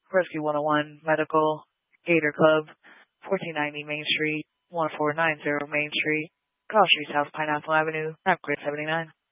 Rescue 101 Medical, Gator Club, 1490 Main Street, 1490 Main Street, College Street, South Pineapple Avenue, Grade 79.